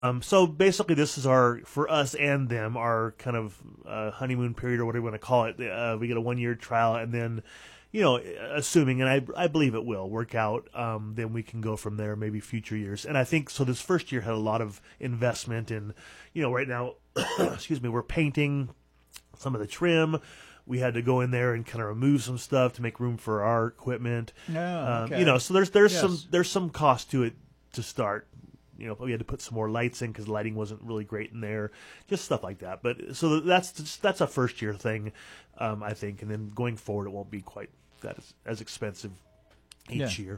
So basically, this is for us and them, our kind of honeymoon period, or whatever you want to call it. We get a 1-year trial, and then, assuming, and I believe it will work out, then we can go from there, maybe future years. And I think, so this first year had a lot of investment in, right now, excuse me, we're painting some of the trim. We had to go in there and kind of remove some stuff to make room for our equipment. Oh, okay. So there's some cost to it to start. We had to put some more lights in because the lighting wasn't really great in there, just stuff like that. But so that's a first year thing, I think, and then going forward it won't be quite that as expensive each year.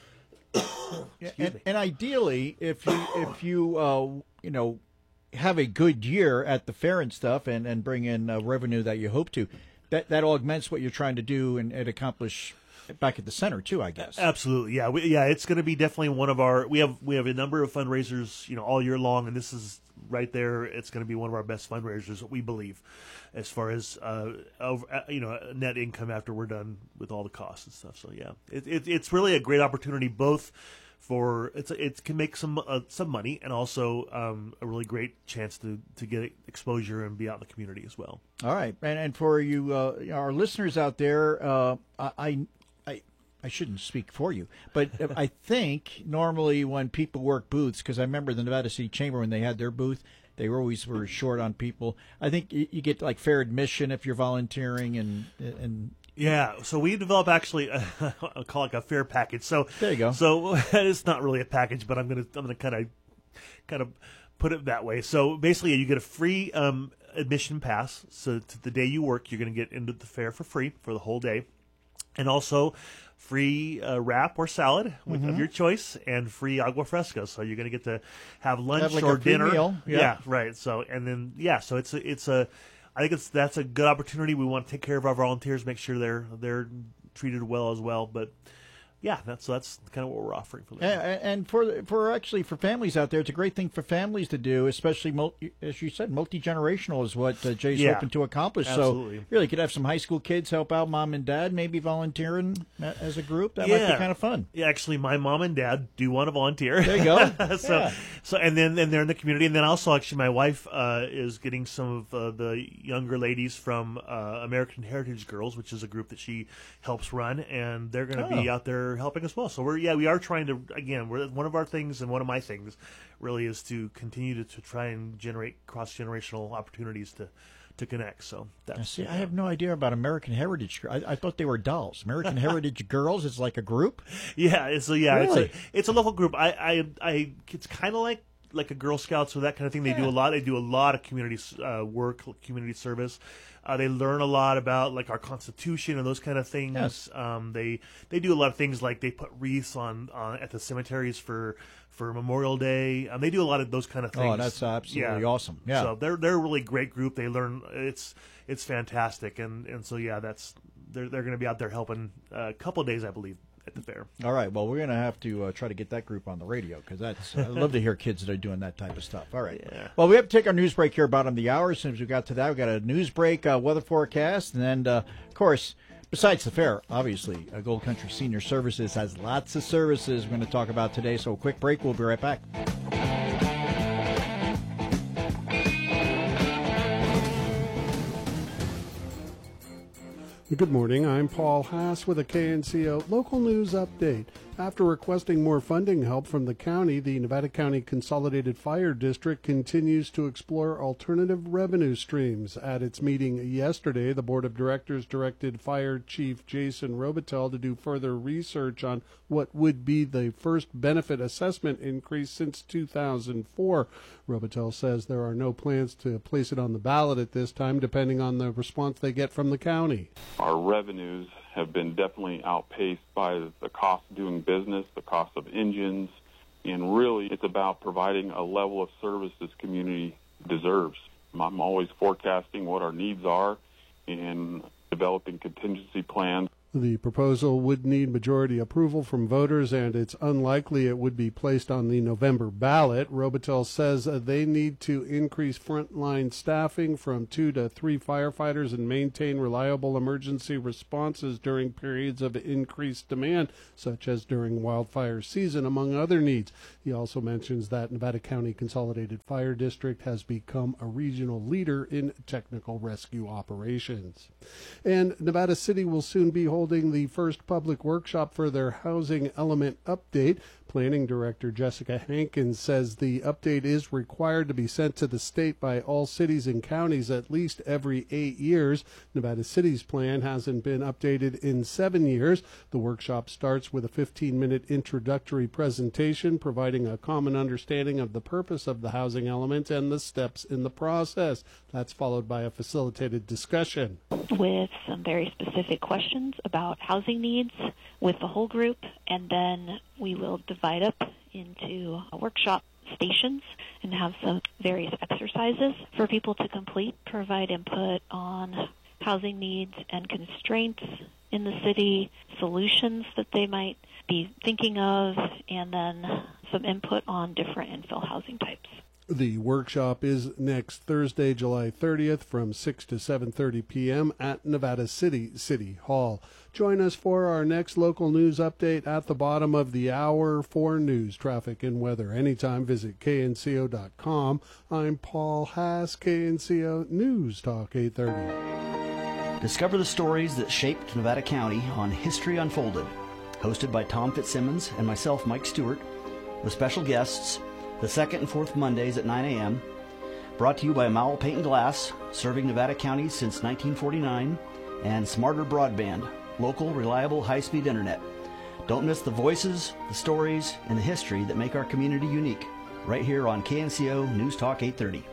And ideally, if you have a good year at the fair and stuff, and bring in revenue that you hope to, that augments what you're trying to do and accomplish back at the center too, I guess. Absolutely, yeah, it's going to be definitely one of our. We have a number of fundraisers, all year long, and this is right there. It's going to be one of our best fundraisers, we believe, as far as net income after we're done with all the costs and stuff. So yeah, it's really a great opportunity, both for it can make some money, and also a really great chance to get exposure and be out in the community as well. All right, and for you, our listeners out there, I shouldn't speak for you, but I think normally when people work booths, because I remember the Nevada City Chamber when they had their booth, they always were short on people. I think you get like fair admission if you're volunteering, and yeah. So we develop actually I'll call it a fair package. So there you go. So it's not really a package, but I'm gonna kind of put it that way. So basically, you get a free admission pass. So to the day you work, you're going to get into the fair for free for the whole day, and also free wrap or salad of your choice, and free agua fresca. So you're going to get to have lunch or dinner. Meal. Yeah, right. So and then so I think that's a good opportunity. We want to take care of our volunteers, make sure they're treated well as well. But yeah, that's kind of what we're offering for them. And for families out there, it's a great thing for families to do, especially as you said, multi-generational is what Jay's hoping to accomplish. Absolutely. So really, could have some high school kids help out mom and dad, maybe volunteering as a group. That might be kind of fun. Yeah, actually, my mom and dad do want to volunteer. There you go. So and then they're in the community, and then also actually my wife is getting some of the younger ladies from American Heritage Girls, which is a group that she helps run, and they're going to be out there helping as well. So we are trying to, again, one of our things, and one of my things really is to continue to try and generate cross-generational opportunities to connect. So that's I have no idea about American Heritage. I thought they were dolls. American Heritage Girls is like a group. Yeah, really? it's a local group. It's kind of like a Girl Scouts or that kind of thing. They do a lot. They do a lot of community work, community service. They learn a lot about like our Constitution and those kind of things. Yes. They do a lot of things like they put wreaths on at the cemeteries for Memorial Day. They do a lot of those kind of things. Oh, that's absolutely awesome. Yeah. So they're a really great group. They learn it's fantastic, and so they're going to be out there helping a couple of days, I believe, at the fair. All right. Well, we're going to have to try to get that group on the radio, because I love to hear kids that are doing that type of stuff. All right. Yeah. Well, we have to take our news break here bottom of the hour. As soon as we got to that, we got a news break, weather forecast, and then, of course, besides the fair, obviously, Gold Country Senior Services has lots of services we're going to talk about today. So a quick break. We'll be right back. Good morning. I'm Paul Haas with a KNCO local news update. After requesting more funding help from the county, the Nevada County Consolidated Fire District continues to explore alternative revenue streams. At its meeting yesterday, the Board of Directors directed Fire Chief Jason Robitel to do further research on what would be the first benefit assessment increase since 2004. Robitel says there are no plans to place it on the ballot at this time, depending on the response they get from the county. Our revenues have been definitely outpaced by the cost of doing business, the cost of engines, and really it's about providing a level of service this community deserves. I'm always forecasting what our needs are and developing contingency plans. The proposal would need majority approval from voters, and it's unlikely it would be placed on the November ballot. Robitel says they need to increase frontline staffing from 2 to 3 firefighters and maintain reliable emergency responses during periods of increased demand, such as during wildfire season, among other needs. He also mentions that Nevada County Consolidated Fire District has become a regional leader in technical rescue operations. And Nevada City will soon be holding the first public workshop for their housing element update. Planning Director Jessica Hankins says the update is required to be sent to the state by all cities and counties at least every 8 years. Nevada City's plan hasn't been updated in 7 years. The workshop starts with a 15-minute introductory presentation providing a common understanding of the purpose of the housing element and the steps in the process. That's followed by a facilitated discussion with some very specific questions about housing needs with the whole group, and then we will divide up into workshop stations and have some various exercises for people to complete, provide input on housing needs and constraints in the city, solutions that they might be thinking of, and then some input on different infill housing types. The workshop is next Thursday, July 30th from 6 to 7:30 p.m. at Nevada City Hall. Join us for our next local news update at the bottom of the hour for news, traffic, and weather. Anytime, visit knco.com. I'm Paul Haas, KNCO News Talk 830. Discover the stories that shaped Nevada County on History Unfolded. Hosted by Tom Fitzsimmons and myself, Mike Stewart, with special guests the second and fourth Mondays at 9 a.m. Brought to you by Mowell Paint and Glass, serving Nevada County since 1949, and Smarter Broadband, local, reliable, high-speed internet. Don't miss the voices, the stories, and the history that make our community unique. Right here on KNCO News Talk 830.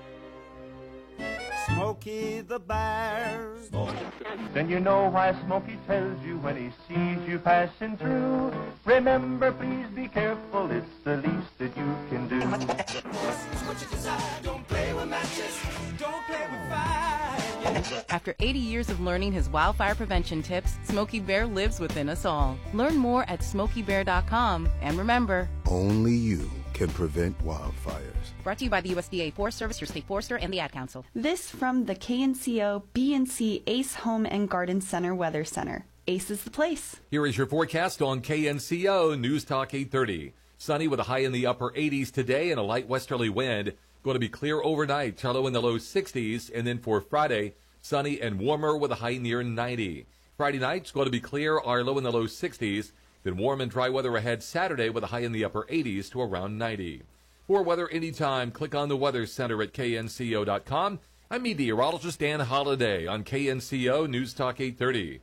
Smokey the Bear. Then you know why Smokey tells you when he sees you passing through. Remember, please be careful, it's the least that you can do. What you desire, don't play with matches, don't play with fire. After 80 years of learning his wildfire prevention tips, Smokey Bear lives within us all. Learn more at SmokeyBear.com, and remember, only you can prevent wildfires. Brought to you by the USDA Forest Service, your state forester, and the Ad Council. This from the KNCO BNC Ace Home and Garden Center Weather Center. Ace is the place. Here is your forecast on KNCO News Talk 830. Sunny with a high in the upper 80s today and a light westerly wind. Going to be clear overnight, shallow in the low 60s. And then for Friday, sunny and warmer with a high near 90. Friday night, it's going to be clear, our low in the low 60s. Then warm and dry weather ahead Saturday with a high in the upper 80s to around 90. For weather anytime, click on the Weather Center at knco.com. I'm meteorologist Dan Holliday on KNCO News Talk 830.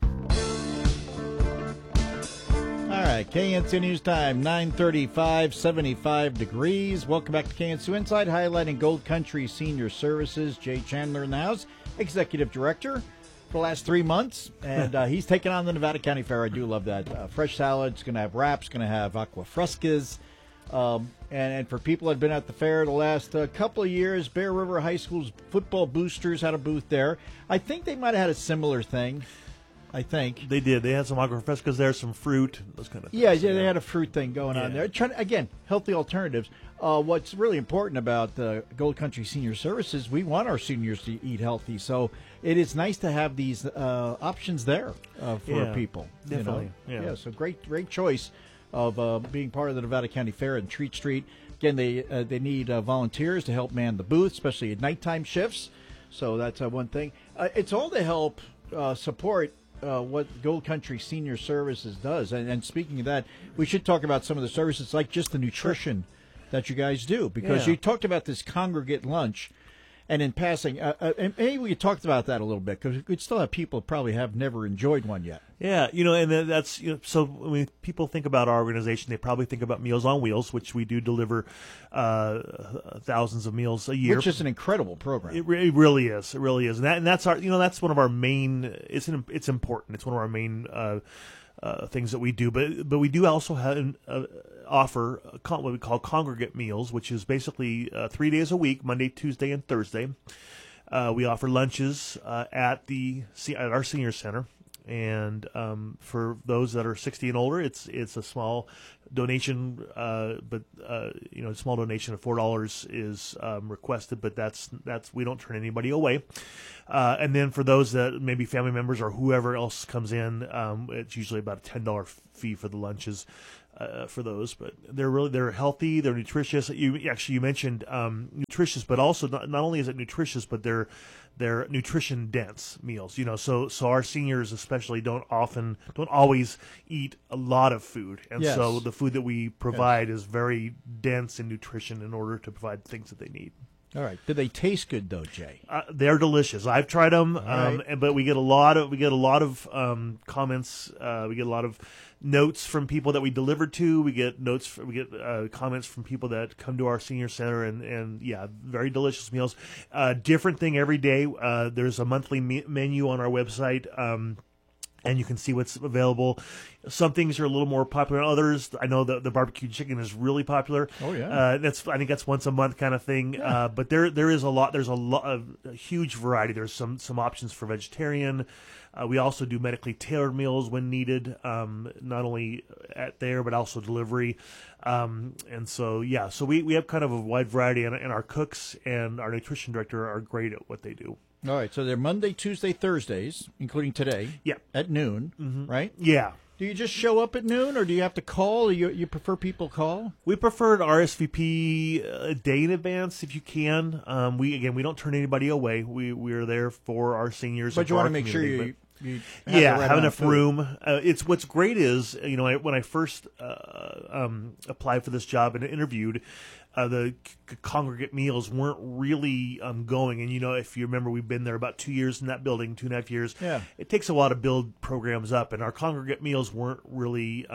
All right, KNCO News Time, 9:35, 75 degrees. Welcome back to KNCO Inside, highlighting Gold Country Senior Services. Jay Chandler in the house, Executive Director for the last 3 months, and he's taking on the Nevada County Fair. I do love that. Fresh salads, going to have wraps, going to have aqua frescas. And for people that have been at the fair the last couple of years, Bear River High School's football boosters had a booth there. I think they might have had a similar thing. I think they did. They had some aqua frescas there, some fruit, those kind of things. Yeah, they had a fruit thing going on there. Trying to, again, healthy alternatives. What's really important about Gold Country Senior Services, we want our seniors to eat healthy, so it is nice to have these options there for people. Definitely. You know? Yeah. So great choice of being part of the Nevada County Fair and Treat Street. Again, they need volunteers to help man the booth, especially at nighttime shifts. So that's one thing. It's all to help support what Gold Country Senior Services does. And speaking of that, we should talk about some of the services, like just the nutrition that you guys do, because you talked about this congregate lunch. And in passing, and maybe we talked about that a little bit, because we still have people who probably have never enjoyed one yet. Yeah, and that's so when people think about our organization, they probably think about Meals on Wheels, which we do deliver thousands of meals a year, which is an incredible program. It really is. It really is, and that's our that's one of our main. It's important. It's one of our main things that we do, but we do also offer what we call congregate meals, which is basically 3 days a week, Monday, Tuesday, and Thursday. We offer lunches at our senior center. And for those that are 60 and older, it's a small donation, but a small donation of $4 is requested, but that's we don't turn anybody away. And then for those that maybe family members or whoever else comes in, it's usually about a $10 fee for the lunches. For those, but they're healthy, they're nutritious. You mentioned nutritious, but also not only is it nutritious, but they're nutrition dense meals. So our seniors especially don't always eat a lot of food, and so the food that we provide is very dense in nutrition in order to provide things that they need. All right. Do they taste good though, Jay? They're delicious. I've tried them, but we get a lot of comments. We get a lot of notes from people that we delivered to. We get comments from people that come to our senior center, and very delicious meals. Different thing every day. There's a monthly menu on our website. And you can see what's available. Some things are a little more popular than others. I know the barbecue chicken is really popular. Oh yeah, I think that's once a month kind of thing. Yeah. But there is a lot. There's a huge variety. There's some options for vegetarian. We also do medically tailored meals when needed, not only at there but also delivery. And so we have kind of a wide variety, and our cooks and our nutrition director are great at what they do. All right, so they're Monday, Tuesday, Thursdays, including today. Yeah. At noon, right? Yeah. Do you just show up at noon, or do you have to call? Or you prefer people call? We prefer an RSVP a day in advance if you can. We don't turn anybody away. We're there for our seniors. But you want to make sure you have enough room. It's what's great is when I first applied for this job and interviewed, the congregate meals weren't really going. And, if you remember, we've been there about 2 years in that building, 2.5 years. Yeah. It takes a while to build programs up, and our congregate meals weren't really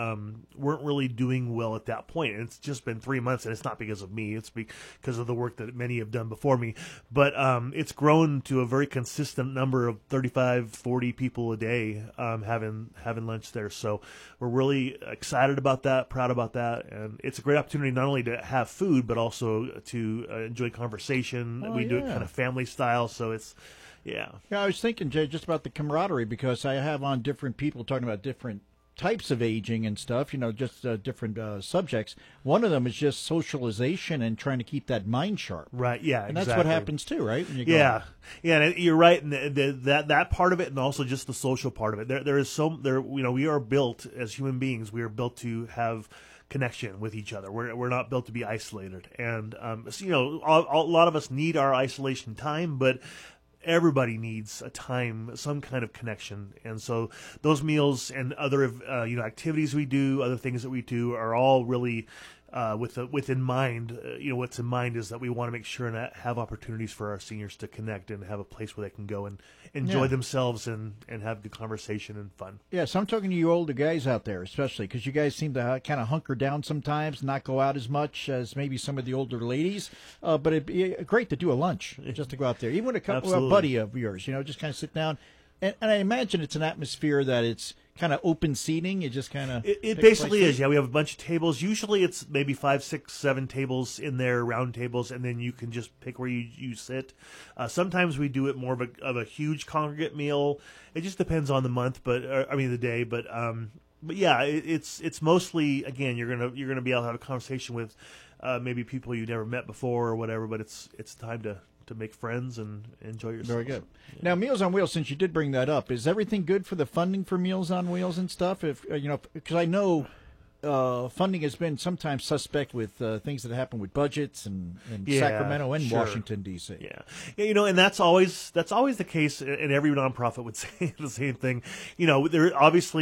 doing well at that point. And it's just been 3 months, and it's not because of me. It's because of the work that many have done before me. But it's grown to a very consistent number of 35, 40 people a day having lunch there. So we're really excited about that, proud about that. And it's a great opportunity not only to have food, but also to enjoy conversation. We do it kind of family style, so it's, Yeah, I was thinking, Jay, just about the camaraderie, because I have on different people talking about different types of aging and stuff, just different subjects. One of them is just socialization and trying to keep that mind sharp. Right, yeah, and that's what happens too, right? When you go on. And you're right, and that part of it, and also just the social part of it. We are built as human beings. We are built to have connection with each other. We're not built to be isolated, and a lot of us need our isolation time, but everybody needs a time, some kind of connection. And so those meals and other activities we do, other things that we do, are all really within mind. What's in mind is that we want to make sure and have opportunities for our seniors to connect and have a place where they can go and enjoy themselves and have good conversation and fun. Yeah, so I'm talking to you older guys out there, especially because you guys seem to kind of hunker down sometimes, not go out as much as maybe some of the older ladies. But it'd be great to do a lunch, just to go out there, even with a buddy of yours. Just kind of sit down. And I imagine it's an atmosphere that it's kind of open seating. It just kind of it basically is. Yeah, we have a bunch of tables. Usually it's maybe 5, 6, 7 tables in there, round tables, and then you can just pick where you sit. Sometimes we do it more of a huge congregate meal. It just depends on the month, the day. But yeah, it's mostly, again, you're gonna be able to have a conversation with maybe people you never met before or whatever. But it's time to make friends and enjoy yourself. Very good. Yeah. Now, Meals on Wheels, since you did bring that up, is everything good for the funding for Meals on Wheels and stuff? If because I know funding has been sometimes suspect with things that happen with budgets and Sacramento and Washington D.C. Yeah, and that's always the case, and every nonprofit would say the same thing. There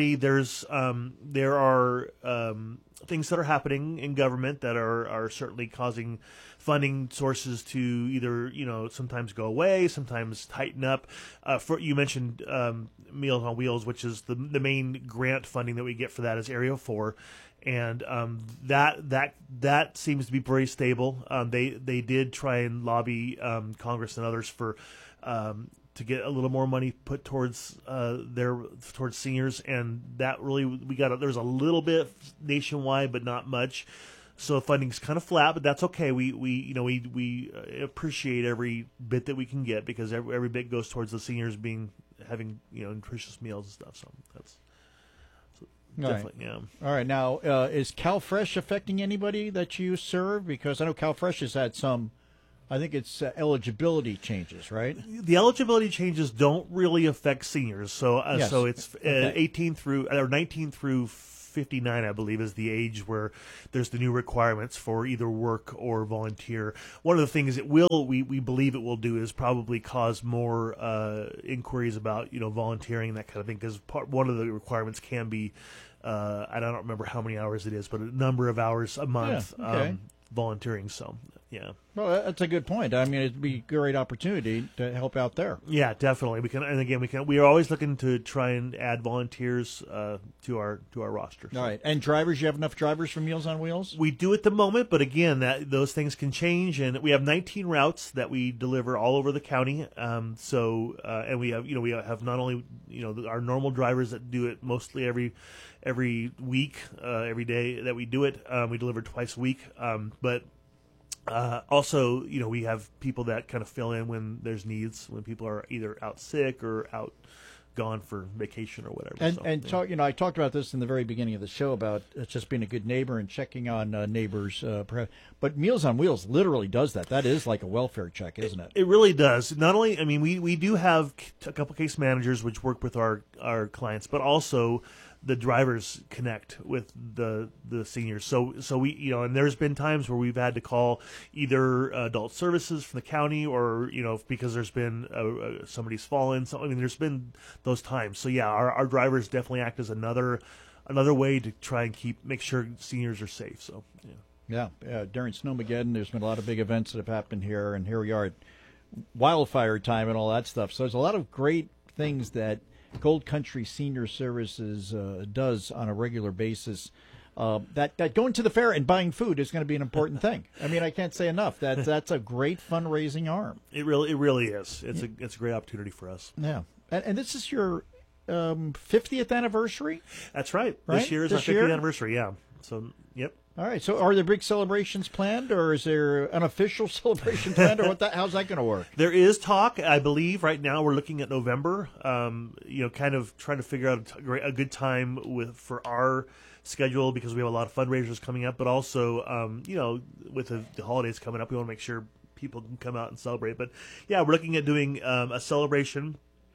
are things that are happening in government that are certainly causing funding sources to either sometimes go away, sometimes tighten up. You mentioned Meals on Wheels, which is the main grant funding that we get for that is Area 4, and that seems to be very stable. They did try and lobby Congress and others for to get a little more money put towards seniors, and that really there's a little bit nationwide, but not much. So funding's kind of flat, but that's okay. We appreciate every bit that we can get, because every bit goes towards the seniors having nutritious meals and stuff. So that's All definitely right. All right. Now, is CalFresh affecting anybody that you serve? Because I know CalFresh has had some. I think it's eligibility changes, right? The eligibility changes don't really affect seniors. So Yes. so it's Okay. 18 through or 19 through 59, I believe, is the age where there's the new requirements for either work or volunteer. One of the things we believe it will do is probably cause more inquiries about volunteering and that kind of thing, because one of the requirements can be I don't remember how many hours it is, but a number of hours a month volunteering. So yeah. Well, that's a good point. I mean, it'd be a great opportunity to help out there. Yeah, definitely. We are always looking to try and add volunteers to our roster. All right. And drivers, you have enough drivers for Meals on Wheels? We do at the moment, but again, those things can change, and we have 19 routes that we deliver all over the county. And we have not only our normal drivers that do it mostly every week, every day that we do it. We deliver twice a week, but also, we have people that kind of fill in when there's needs, when people are either out sick or out gone for vacation or whatever. I talked about this in the very beginning of the show about just being a good neighbor and checking on neighbors. But Meals on Wheels literally does that. That is like a welfare check, isn't it? It really does. Not only, we do have a couple case managers which work with our clients, but also the drivers connect with the seniors. So we, and there's been times where we've had to call either adult services from the county or, because there's been somebody's fallen. So, there's been those times. So yeah, our drivers definitely act as another way to try and make sure seniors are safe. So yeah. Yeah. During Snowmageddon, there's been a lot of big events that have happened here, and here we are at wildfire time and all that stuff. So there's a lot of great things that Gold Country Senior Services does on a regular basis. That going to the fair and buying food is going to be an important thing. I can't say enough. That's a great fundraising arm. It really is. It's a great opportunity for us. Yeah, and this is your 50th anniversary. That's right. This year is our 50th anniversary. Yeah. So yep. All right. So, are there big celebrations planned, or is there an official celebration planned, or how's that going to work? There is talk, I believe. Right now, we're looking at November. Kind of trying to figure out a good time for our schedule, because we have a lot of fundraisers coming up, but also, with the holidays coming up, we want to make sure people can come out and celebrate. But yeah, we're looking at doing a celebration.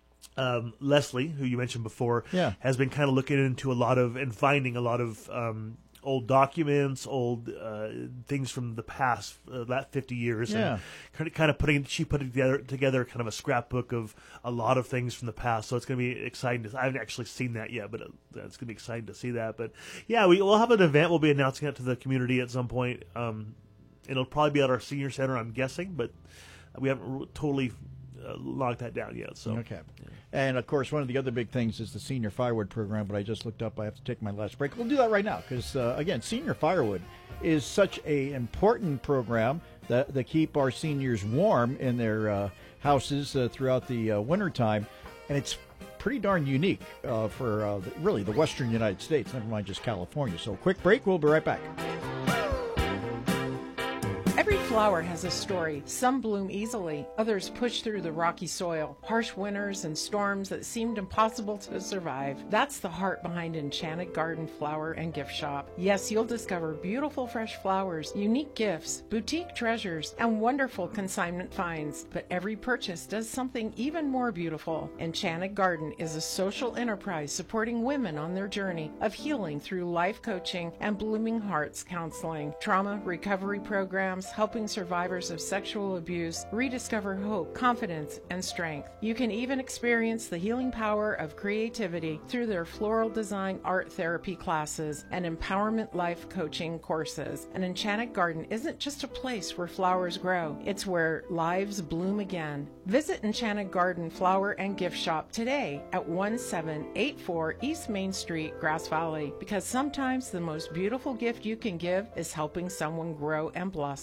Leslie, who you mentioned before, has been kind of looking into and finding a lot of old documents, old things from the past, that 50 years, and kind of she put together kind of a scrapbook of a lot of things from the past. So it's going to be exciting. I haven't actually seen that yet, but it's going to be exciting to see that. But yeah, we'll have an event. We'll be announcing it to the community at some point. It'll probably be at our senior center, I'm guessing, but we haven't totally locked that down yet. So okay. And of course, one of the other big things is the Senior Firewood program, but I just looked up. I have to take my last break. We'll do that right now because, again, Senior Firewood is such an important program that keep our seniors warm in their houses throughout the wintertime. And it's pretty darn unique for really the western United States, never mind just California. So quick break. We'll be right back. Every flower has a story. Some bloom easily, others push through the rocky soil, harsh winters and storms that seemed impossible to survive. That's the heart behind Enchanted Garden Flower and Gift Shop. Yes, you'll discover beautiful fresh flowers, unique gifts, boutique treasures, and wonderful consignment finds. But every purchase does something even more beautiful. Enchanted Garden is a social enterprise supporting women on their journey of healing through life coaching and Blooming Hearts counseling, trauma recovery programs, helping survivors of sexual abuse rediscover hope, confidence, and strength. You can even experience the healing power of creativity through their floral design art therapy classes and empowerment life coaching courses. An Enchanted Garden isn't just a place where flowers grow, it's where lives bloom again. Visit Enchanted Garden Flower and Gift Shop today at 1784 East Main Street, Grass Valley, because sometimes the most beautiful gift you can give is helping someone grow and blossom.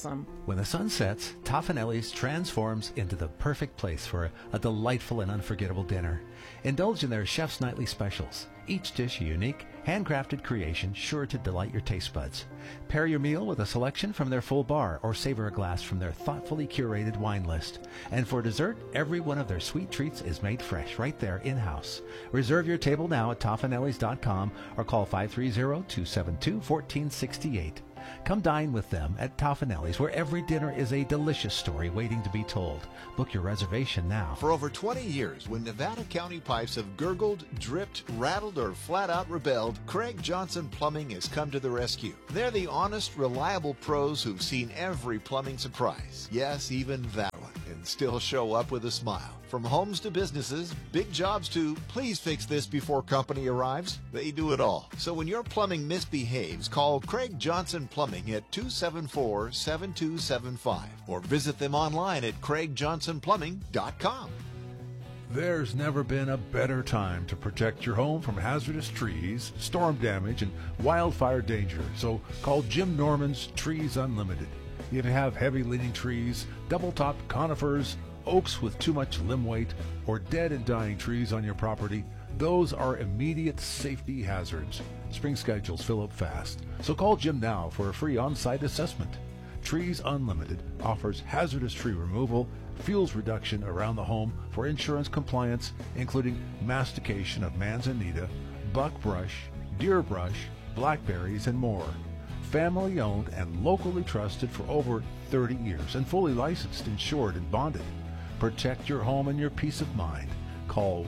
When the sun sets, Toffanelli's transforms into the perfect place for a delightful and unforgettable dinner. Indulge in their chef's nightly specials. Each dish a unique, handcrafted creation sure to delight your taste buds. Pair your meal with a selection from their full bar or savor a glass from their thoughtfully curated wine list. And for dessert, every one of their sweet treats is made fresh right there in-house. Reserve your table now at Toffanellis.com or call 530-272-1468. Come dine with them at Toffanelli's, where every dinner is a delicious story waiting to be told. Book your reservation now. For over 20 years, when Nevada County pipes have gurgled, dripped, rattled, or flat out rebelled, Craig Johnson Plumbing has come to the rescue. They're the honest, reliable pros who've seen every plumbing surprise. Yes, even that one. And still show up with a smile. From homes to businesses, big jobs to please fix this before company arrives, they do it all. So when your plumbing misbehaves, call Craig Johnson Plumbing at 274-7275 or visit them online at craigjohnsonplumbing.com. There's never been a better time to protect your home from hazardous trees, storm damage, and wildfire danger. So call Jim Norman's Trees Unlimited. If you have heavy-leaning trees, double-topped conifers, oaks with too much limb weight, or dead and dying trees on your property, those are immediate safety hazards. Spring schedules fill up fast, so call Jim now for a free on-site assessment. Trees Unlimited offers hazardous tree removal, fuels reduction around the home for insurance compliance, including mastication of manzanita, buckbrush, deer brush, blackberries, and more. Family owned and locally trusted for over 30 years and fully licensed, insured, and bonded. Protect your home and your peace of mind. Call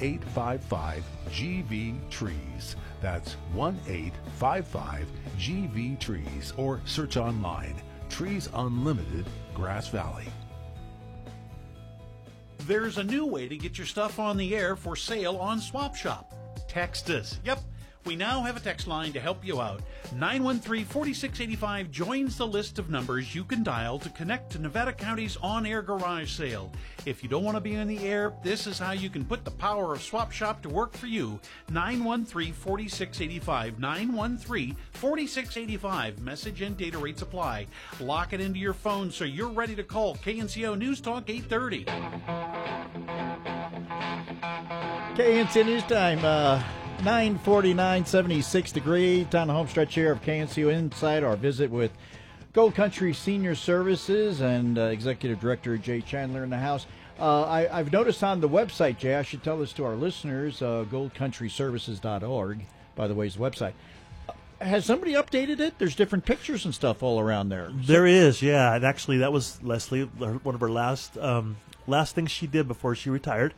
1-855-GV-TREES. That's 1-855-GV-TREES or search online. Trees Unlimited, Grass Valley. There's a new way to get your stuff on the air for sale on Swap Shop. Text us. Yep. We now have a text line to help you out. 913-4685 joins the list of numbers you can dial to connect to Nevada County's on-air garage sale. If you don't want to be on the air, this is how you can put the power of Swap Shop to work for you. 913-4685. 913-4685. Message and data rates apply. Lock it into your phone so you're ready to call KNCO News Talk 830. KNCO News Time. 9:49, 76 degrees down the home stretch here of KNCO Inside. Our visit with Gold Country Senior Services and Executive Director Jay Chandler in the house. I've noticed on the website, Jay, I should tell this to our listeners, goldcountryservices.org, by the way, is the website. Has somebody updated it? There's different pictures and stuff all around there. There is, yeah. And actually, that was Leslie, one of her last things she did before she retired,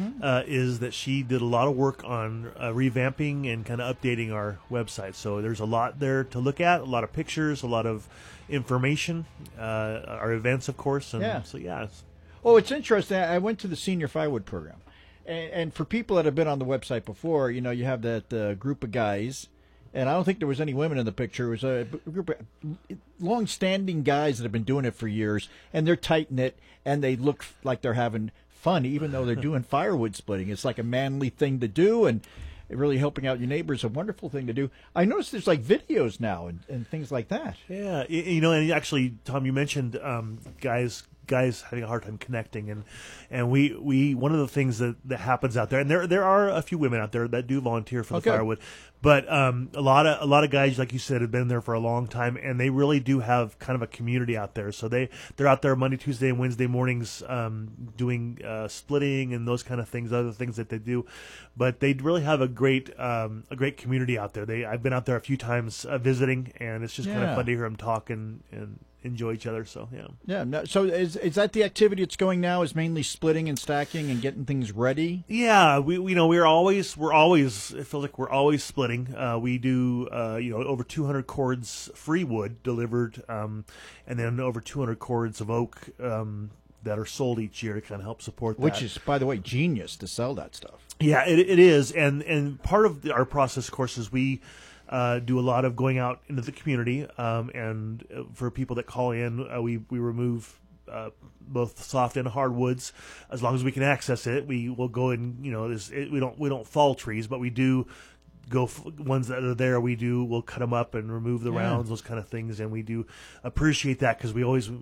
is that she did a lot of work on revamping and kind of updating our website. So there's a lot there to look at, a lot of pictures, a lot of information, our events, of course. And so, yeah. Oh, it's interesting. I went to the Senior Firewood Program. And for people that have been on the website before, you know, you have that group of guys. And I don't think there was any women in the picture. It was a group of long-standing guys that have been doing it for years, and they're tight-knit, and they look like they're having fun, even though they're doing firewood splitting. It's like a manly thing to do, and really helping out your neighbors is a wonderful thing to do. I noticed there's like videos now and things like that. Yeah, you know, and actually, Tom, you mentioned guys having a hard time connecting, and we one of the things that happens out there, and there are a few women out there that do volunteer for the firewood, but a lot of guys, like you said, have been there for a long time, and they really do have kind of a community out there. So they're out there Monday, Tuesday, and Wednesday mornings doing splitting and those kind of things, other things that they do, but they really have a great community out there. I've been out there a few times visiting, and it's just kind of fun to hear them talk and enjoy each other. So so is that the activity it's going now, is mainly splitting and stacking and getting things ready? We're always it feels like we're always splitting. We do over 200 cords free wood delivered, and then over 200 cords of oak that are sold each year to kind of help support that. Which is, by the way, genius to sell that stuff. Yeah, it is, and part of our process, of course, is we do a lot of going out into the community, and for people that call in, we remove both soft and hardwoods as long as we can access it. We will go and we don't fall trees, but we do ones that are there. We'll cut them up and remove the rounds, those kind of things, and we do appreciate that because we always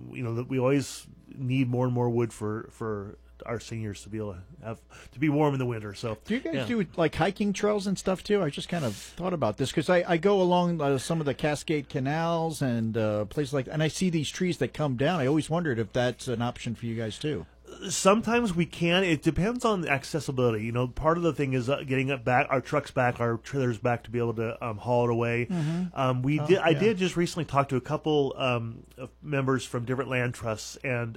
need more and more wood for our seniors to be able to be warm in the winter. So do you guys do like hiking trails and stuff too? I just kind of thought about this because I go along some of the Cascade canals and places like, and I see these trees that come down. I always wondered if that's an option for you guys too. Sometimes we can. It depends on accessibility. Part of the thing is getting it back, our trucks back, our trailers back to be able to haul it away. Mm-hmm. I did just recently talk to a couple of members from different land trusts, and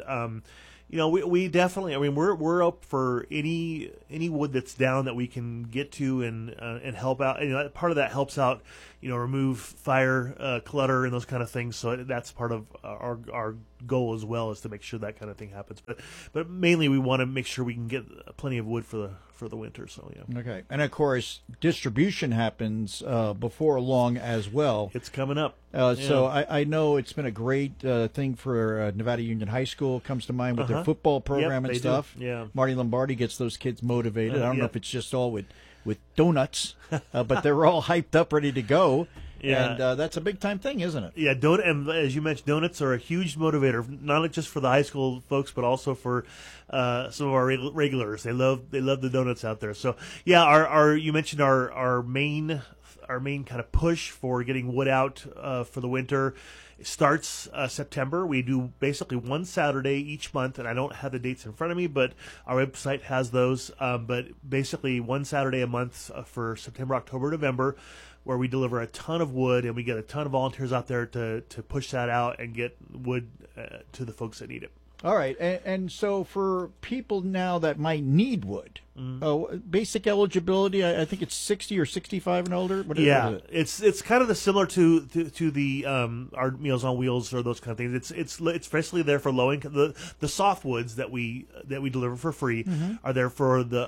we definitely. I mean, we're up for any wood that's down that we can get to and help out. Part of that helps out. Remove fire, clutter, and those kind of things. So that's part of our goal as well, is to make sure that kind of thing happens. But mainly we want to make sure we can get plenty of wood for the winter. So yeah. Okay, and of course distribution happens before long as well. It's coming up. So I know it's been a great thing for Nevada Union High School. Comes to mind with their football program and stuff. Do. Yeah. Marty Lombardi gets those kids motivated. I don't know if it's just all with donuts, but they're all hyped up, ready to go. Yeah. And that's a big-time thing, isn't it? Yeah, and as you mentioned, donuts are a huge motivator, not just for the high school folks, but also for some of our regulars. They love the donuts out there. So, yeah, you mentioned our main kind of push for getting wood out for the winter. It starts September. We do basically one Saturday each month, and I don't have the dates in front of me, but our website has those. But basically one Saturday a month for September, October, November, where we deliver a ton of wood, and we get a ton of volunteers out there to push that out and get wood to the folks that need it. All right, and so for people now that might need wood, basic eligibility, I think it's 60 or 65 and older. What is it? It's kind of similar to the our Meals on Wheels or those kind of things. It's basically there for low income. The softwoods that we deliver for free are there for the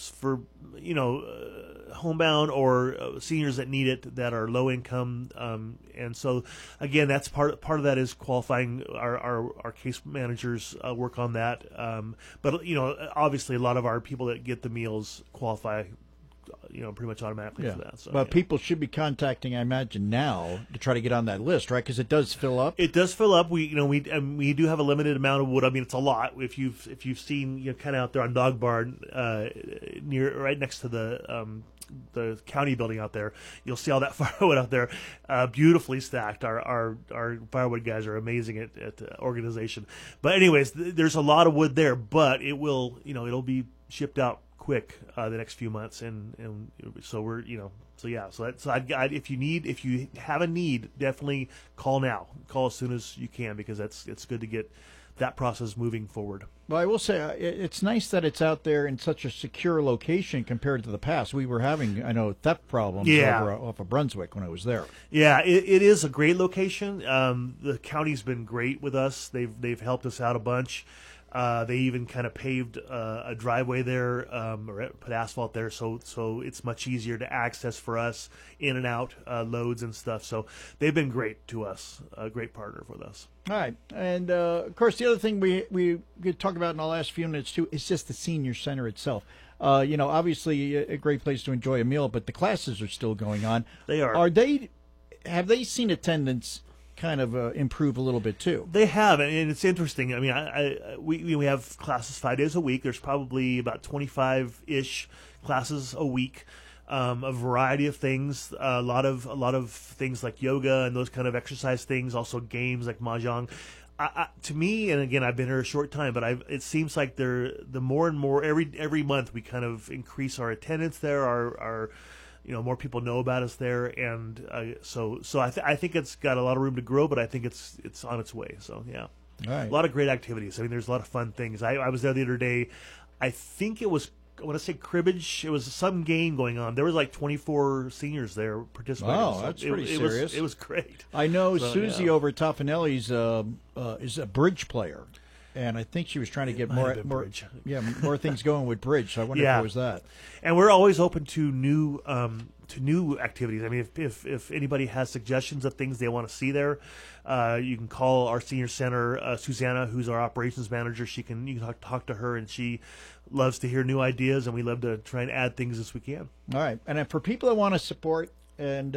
homebound or seniors that need it that are low income, and so again, that's part of that is qualifying. Our case managers work on that, but obviously a lot of our people that get the meals qualify pretty much automatically for that. So, but people should be contacting, I imagine, now to try to get on that list, right? Because it does fill up. It does fill up. We do have a limited amount of wood. I mean, it's a lot. If you've seen kind of out there on Dog Barn, right next to the county building out there, you'll see all that firewood out there, beautifully stacked. Our firewood guys are amazing at the organization. But anyways, there's a lot of wood there, but it'll be shipped out quick the next few months, and so we're if you have a need, definitely call now. Call as soon as you can, because it's good to get that process moving forward. Well, I will say it's nice that it's out there in such a secure location compared to the past. We were having, I know, theft problems off of Brunswick when I was there. Yeah, it is a great location. The county's been great with us. They've helped us out a bunch. They even kind of paved a driveway there, or put asphalt there, so it's much easier to access for us in and out loads and stuff. So they've been great to us, a great partner with us. All right, and of course the other thing we could talk about in the last few minutes too is just the senior center itself. Obviously a great place to enjoy a meal, but the classes are still going on. They are. Have they seen attendance kind of improve a little bit too? They have, and it's interesting. I mean, we have classes 5 days a week. There's probably about 25-ish classes a week, a variety of things. A lot of things like yoga and those kind of exercise things. Also games like mahjong. To me, and again, I've been here a short time, but it seems like the more and more every month we kind of increase our attendance there. Our more people know about us there, and so I think it's got a lot of room to grow, but I think it's on its way. So yeah, all right. A lot of great activities. I mean, there's a lot of fun things. I was there the other day. I think it was, I want to say cribbage. It was some game going on. There was like 24 seniors there participating. Wow, that's pretty serious. It was great. I know Susie over at Toffanelli's is a bridge player. And I think she was trying to get more things going with bridge. So I wonder if it was that. And we're always open to new new activities. I mean, if anybody has suggestions of things they want to see there, you can call our senior center, Susanna, who's our operations manager. You can talk to her, and she loves to hear new ideas, and we love to try and add things as we can. All right, and for people that want to support and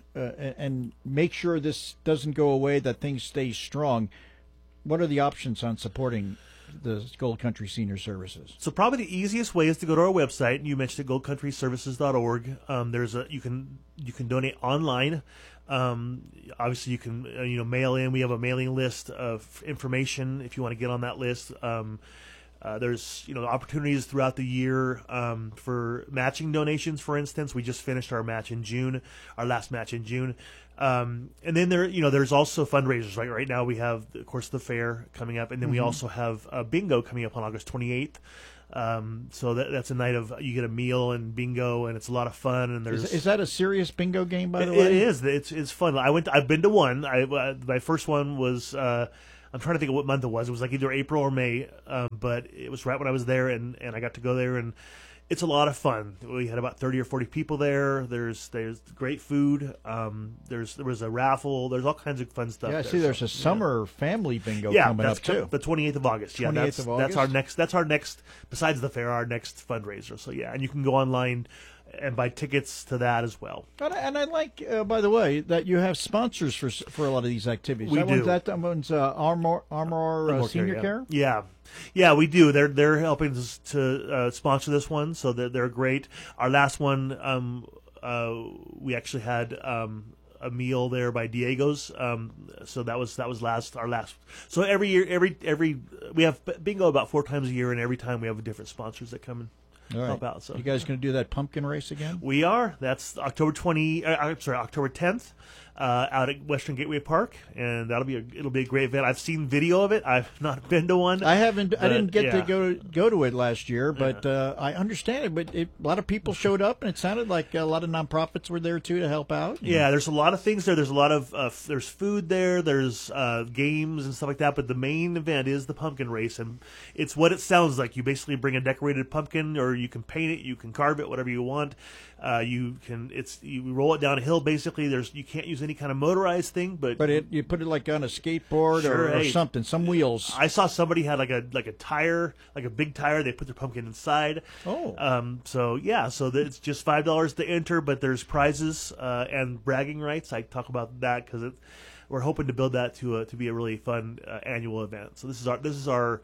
make sure this doesn't go away, that things stay strong, what are the options on supporting the Gold Country Senior Services? So probably the easiest way is to go to our website. You mentioned it, goldcountryservices.org. You can donate online. Obviously, you can mail in. We have a mailing list of information if you want to get on that list. There's opportunities throughout the year for matching donations. For instance, we just finished our match in June, our last match in June. And then there's also fundraisers. Right now we have, of course, the fair coming up, and then we also have a bingo coming up on August 28th. So that's a night of, you get a meal and bingo, and it's a lot of fun. And is that a serious bingo game, by the way? It is. It's fun. I've been to one. My first one was. I'm trying to think of what month it was. It was like either April or May, but it was right when I was there, and I got to go there, and it's a lot of fun. We had about 30 or 40 people there. There's great food. There was a raffle. There's all kinds of fun stuff. Yeah, I see. There's a summer family bingo coming up too. The 28th of August. Yeah, 28th of August? That's our next. Besides the fair, our next fundraiser. So yeah, and you can go online and buy tickets to that as well. And I like, by the way, that you have sponsors for a lot of these activities. We do. That one's Armor Senior Care. Yeah, we do. They're helping us to sponsor this one, so they're great. Our last one, we actually had a meal there by Diego's. So that was our last. So every year, we have bingo about 4 times a year, and every time we have different sponsors that come in. All right. Help out. So you guys going to do that pumpkin race again? We are. That's October 10th. Out at Western Gateway Park, and it'll be a great event. I've seen video of it. I've not been to one. I haven't. I didn't get to go to it last year, but I understand it. But a lot of people showed up, and it sounded like a lot of nonprofits were there too to help out. Yeah, there's a lot of things there. There's a lot of there's food there. There's games and stuff like that. But the main event is the pumpkin race, and it's what it sounds like. You basically bring a decorated pumpkin, or you can paint it, you can carve it, whatever you want. You roll it down a hill. Basically, you can't use any kind of motorized thing, but you put it like on a skateboard or something, some wheels. I saw somebody had like a tire, like a big tire. They put their pumpkin inside. So it's just $5 to enter, but there's prizes and bragging rights. I talk about that because we're hoping to build that to be a really fun annual event. So this is our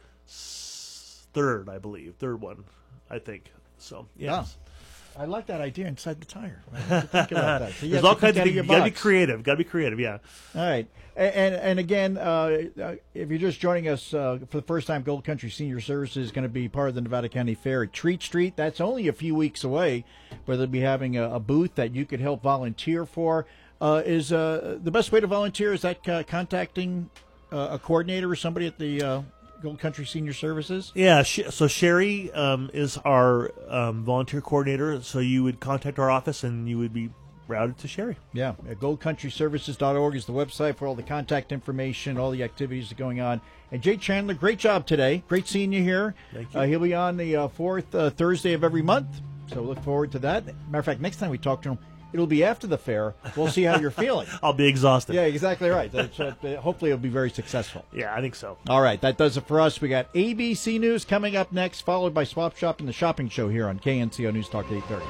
third one, I think. So yeah. I like that idea inside the tire. I have to think about that. So there's all kinds of things. You got to be creative. Yeah. All right. And again, if you're just joining us for the first time, Gold Country Senior Services is going to be part of the Nevada County Fair at Treat Street. That's only a few weeks away, where they'll be having a booth that you could help volunteer for. Is the best way to volunteer, is that contacting a coordinator or somebody at the Gold Country Senior Services? Yeah, so Sherry is our volunteer coordinator, so you would contact our office and you would be routed to Sherry. Yeah, goldcountryservices.org is the website for all the contact information, all the activities that are going on. And Jay Chandler, great job today. Great seeing you here. Thank you. He'll be on the fourth Thursday of every month, so look forward to that. Matter of fact, next time we talk to him, it'll be after the fair. We'll see how you're feeling. I'll be exhausted. Yeah, exactly right. Hopefully it'll be very successful. Yeah, I think so. All right, that does it for us. We got ABC News coming up next, followed by Swap Shop and the Shopping Show here on KNCO News Talk 830.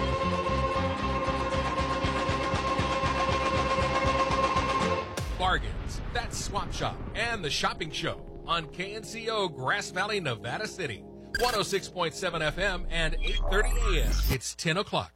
Bargains. That's Swap Shop and the Shopping Show on KNCO Grass Valley, Nevada City. 106.7 FM and 8:30 a.m. It's 10 o'clock.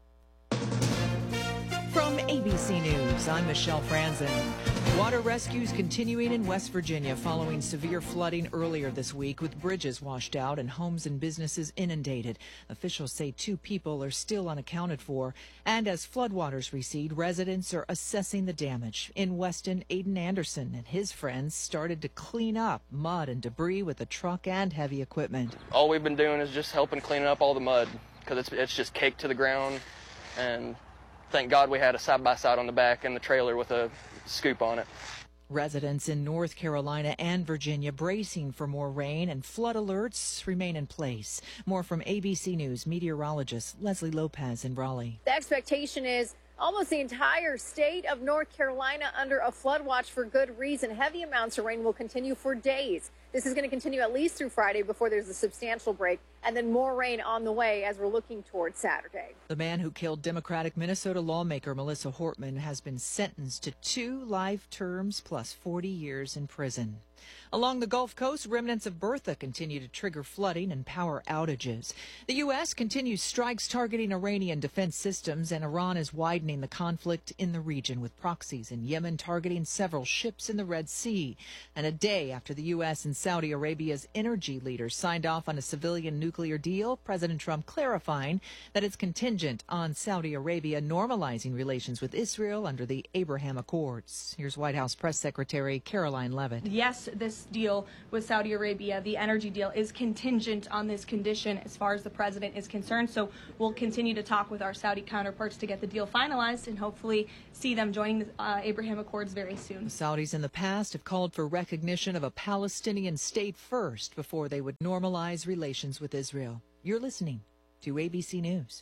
From ABC News, I'm Michelle Franzen. Water rescues continuing in West Virginia following severe flooding earlier this week, with bridges washed out and homes and businesses inundated. Officials say 2 people are still unaccounted for. And as floodwaters recede, residents are assessing the damage. In Weston, Aiden Anderson and his friends started to clean up mud and debris with a truck and heavy equipment. All we've been doing is just helping clean up all the mud, because it's just caked to the ground. And thank God we had a side-by-side on the back and the trailer with a scoop on it. Residents in North Carolina and Virginia bracing for more rain, and flood alerts remain in place. More from ABC News meteorologist Leslie Lopez in Raleigh. The expectation is almost the entire state of North Carolina under a flood watch for good reason. Heavy amounts of rain will continue for days. This is going to continue at least through Friday before there's a substantial break, and then more rain on the way as we're looking towards Saturday. The man who killed Democratic Minnesota lawmaker Melissa Hortman has been sentenced to 2 life terms plus 40 years in prison. Along the Gulf Coast, remnants of Bertha continue to trigger flooding and power outages. The U.S. continues strikes targeting Iranian defense systems, and Iran is widening the conflict in the region with proxies in Yemen targeting several ships in the Red Sea. And a day after the U.S. and Saudi Arabia's energy leaders signed off on a civilian nuclear deal, President Trump clarifying that it's contingent on Saudi Arabia normalizing relations with Israel under the Abraham Accords. Here's White House Press Secretary Caroline Leavitt. Yes, this deal with Saudi Arabia, the energy deal, is contingent on this condition as far as the president is concerned. So we'll continue to talk with our Saudi counterparts to get the deal finalized and hopefully see them joining the Abraham Accords very soon. The Saudis in the past have called for recognition of a Palestinian state first before they would normalize relations with Israel. You're listening to ABC News.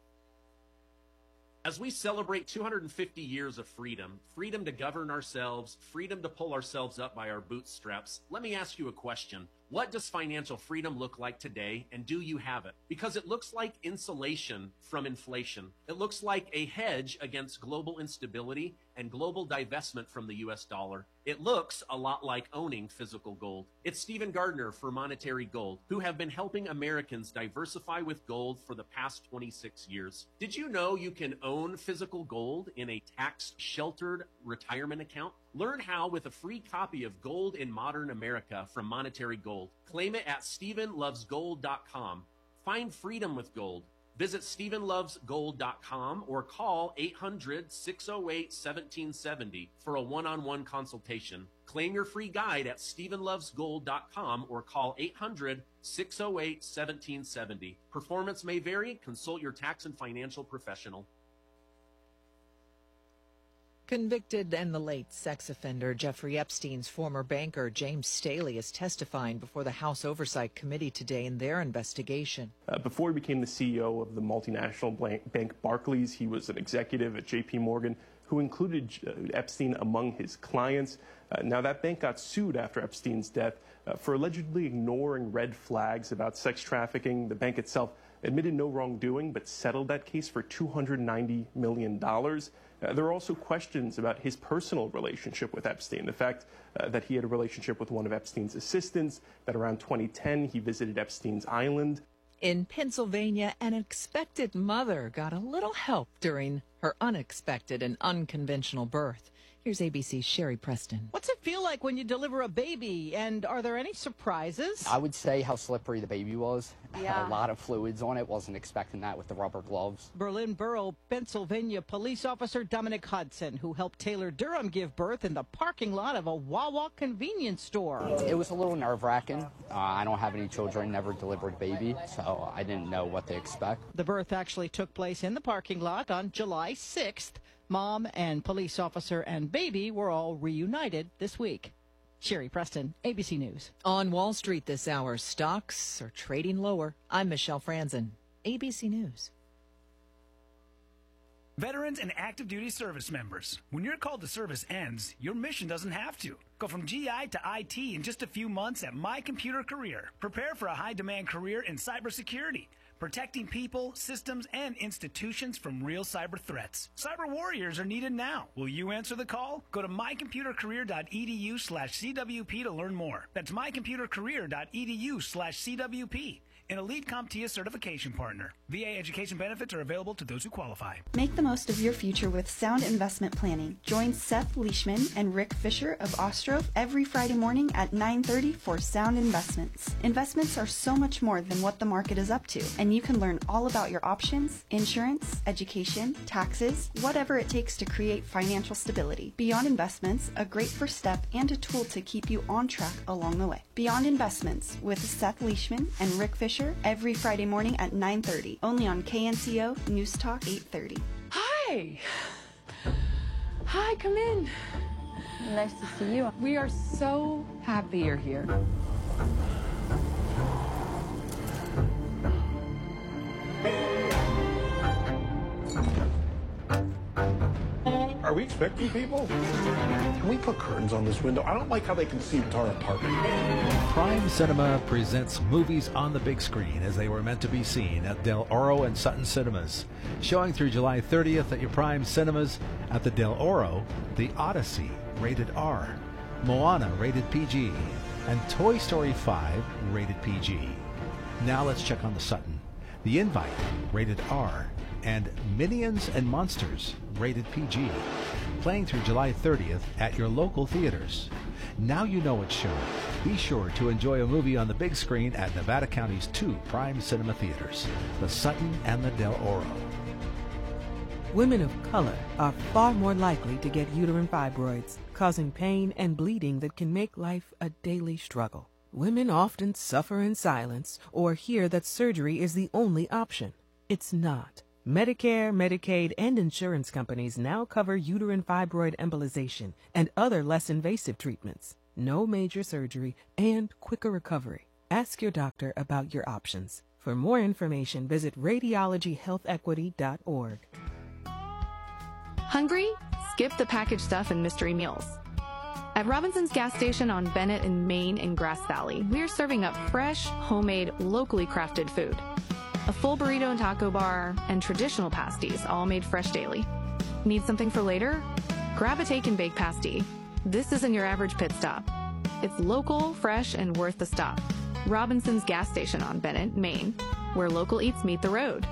As we celebrate 250 years of freedom, freedom to govern ourselves, freedom to pull ourselves up by our bootstraps, let me ask you a question. What does financial freedom look like today, and do you have it? Because it looks like insulation from inflation. It looks like a hedge against global instability and global divestment from the U.S. dollar. It looks a lot like owning physical gold. It's Stephen Gardner for Monetary Gold, who have been helping Americans diversify with gold for the past 26 years. Did you know you can own physical gold in a tax-sheltered retirement account? Learn how with a free copy of Gold in Modern America from Monetary Gold. Claim it at StephenLovesGold.com. Find freedom with gold. Visit StephenLovesGold.com or call 800-608-1770 for a one-on-one consultation. Claim your free guide at StephenLovesGold.com or call 800-608-1770. Performance may vary. Consult your tax and financial professional. Convicted and the late sex offender Jeffrey Epstein's former banker James Staley is testifying before the House Oversight Committee today in their investigation. Before he became the CEO of the multinational bank Barclays, he was an executive at J.P. Morgan who included Epstein among his clients. Now, that bank got sued after Epstein's death for allegedly ignoring red flags about sex trafficking. The bank itself admitted no wrongdoing, but settled that case for $290 million. There are also questions about his personal relationship with Epstein. The fact that he had a relationship with one of Epstein's assistants, that around 2010 he visited Epstein's island. In Pennsylvania, an expected mother got a little help during her unexpected and unconventional birth. Here's ABC's Sherry Preston. What's it feel like when you deliver a baby, and are there any surprises? I would say how slippery the baby was. Yeah. A lot of fluids on it. Wasn't expecting that with the rubber gloves. Berlin Borough, Pennsylvania police officer Dominic Hudson, who helped Taylor Durham give birth in the parking lot of a Wawa convenience store. It was a little nerve-wracking. I don't have any children, never delivered a baby, so I didn't know what to expect. The birth actually took place in the parking lot on July 6th. Mom and police officer and baby were all reunited this week. Sherry Preston, ABC News. On Wall Street this hour, stocks are trading lower. I'm Michelle Franzen, ABC News. Veterans and active duty service members, when your call to service ends, your mission doesn't have to. Go from GI to IT in just a few months at My Computer Career. Prepare for a high-demand career in cybersecurity, protecting people, systems, and institutions from real cyber threats. Cyber warriors are needed now. Will you answer the call? Go to mycomputercareer.edu/CWP to learn more. That's mycomputercareer.edu/CWP. An elite CompTIA certification partner. VA education benefits are available to those who qualify. Make the most of your future with sound investment planning. Join Seth Leishman and Rick Fisher of Ostroff every Friday morning at 9:30 for Sound Investments. Investments are so much more than what the market is up to, and you can learn all about your options, insurance, education, taxes, whatever it takes to create financial stability. Beyond Investments, a great first step and a tool to keep you on track along the way. Beyond Investments with Seth Leishman and Rick Fisher every Friday morning at 9:30, only on KNCO News Talk 830. Hi. Hi, come in. Nice to see you. We are so happy you're here. Are we expecting people? Can we put curtains on this window? I don't like how they can see into our apartment. Prime Cinema presents movies on the big screen as they were meant to be seen at Del Oro and Sutton Cinemas. Showing through July 30th at your Prime Cinemas. At the Del Oro, The Odyssey, rated R, Moana, rated PG, and Toy Story 5, rated PG. Now let's check on the Sutton. The Invite, rated R, and Minions and Monsters, rated PG. Playing through July 30th at your local theaters. Now you know it's showing. Be sure to enjoy a movie on the big screen at Nevada County's 2 Prime Cinema theaters, the Sutton and the Del Oro. Women of color are far more likely to get uterine fibroids, causing pain and bleeding that can make life a daily struggle. Women often suffer in silence or hear that surgery is the only option. It's not. Medicare, Medicaid, and insurance companies now cover uterine fibroid embolization and other less invasive treatments. No major surgery and quicker recovery. Ask your doctor about your options. For more information, visit radiologyhealthequity.org. Hungry? Skip the packaged stuff and mystery meals. At Robinson's gas station on Bennett in Maine and Grass Valley, we are serving up fresh, homemade, locally crafted food. A full burrito and taco bar, and traditional pasties, all made fresh daily. Need something for later? Grab a take and bake pasty. This isn't your average pit stop. It's local, fresh, and worth the stop. Robinson's gas station on Bennett, Maine, where local eats meet the road.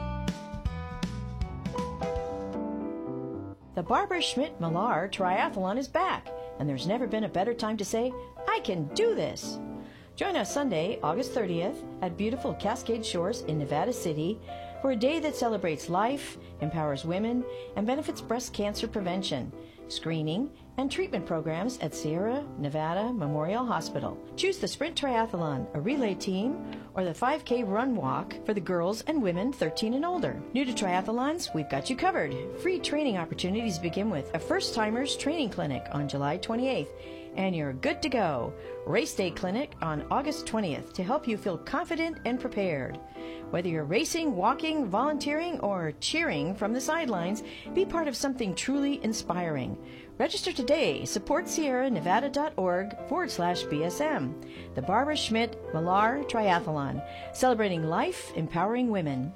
The Barbara Schmidt Millar Triathlon is back, and there's never been a better time to say, I can do this. Join us Sunday, August 30th at beautiful Cascade Shores in Nevada City for a day that celebrates life, empowers women, and benefits breast cancer prevention, screening, and treatment programs at Sierra Nevada Memorial Hospital. Choose the Sprint Triathlon, a relay team, or the 5K Run Walk for the girls and women 13 and older. New to triathlons, we've got you covered. Free training opportunities begin with a first-timers training clinic on July 28th, and you're good to go. Race Day Clinic on August 20th to help you feel confident and prepared. Whether you're racing, walking, volunteering, or cheering from the sidelines, be part of something truly inspiring. Register today. Support sierranevada.org/BSM. The Barbara Schmidt Millar Triathlon, celebrating life, empowering women.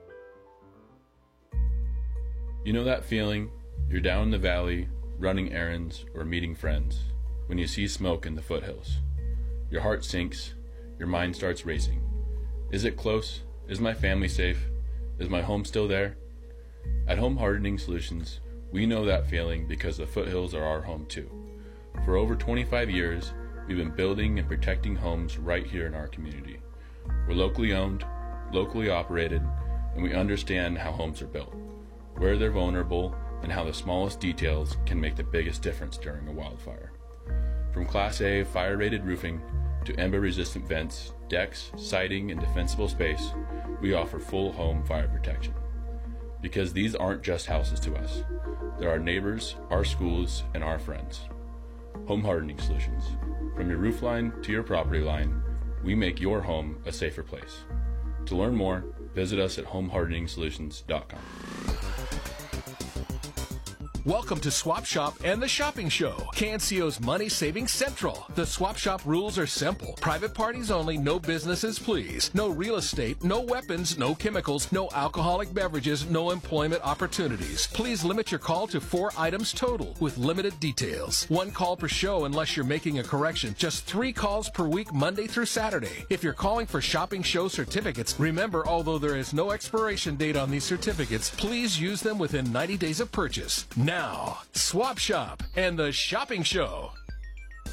You know that feeling? You're down in the valley, running errands, or meeting friends, when you see smoke in the foothills. Your heart sinks, your mind starts racing. Is it close? Is my family safe? Is my home still there? At Home Hardening Solutions, we know that feeling because the foothills are our home too. For over 25 years, we've been building and protecting homes right here in our community. We're locally owned, locally operated, and we understand how homes are built, where they're vulnerable, and how the smallest details can make the biggest difference during a wildfire. From Class A fire-rated roofing to ember-resistant vents, decks, siding, and defensible space, we offer full home fire protection. Because these aren't just houses to us. They're our neighbors, our schools, and our friends. Home Hardening Solutions. From your roof line to your property line, we make your home a safer place. To learn more, visit us at homehardeningsolutions.com. Welcome to Swap Shop and the Shopping Show, KNCO's money-saving central. The Swap Shop rules are simple. Private parties only, no businesses, please. No real estate, no weapons, no chemicals, no alcoholic beverages, no employment opportunities. Please limit your call to 4 items total with limited details. 1 call per show unless you're making a correction. Just 3 calls per week, Monday through Saturday. If you're calling for Shopping Show certificates, remember, although there is no expiration date on these certificates, please use them within 90 days of purchase. Now, Swap Shop and the Shopping Show.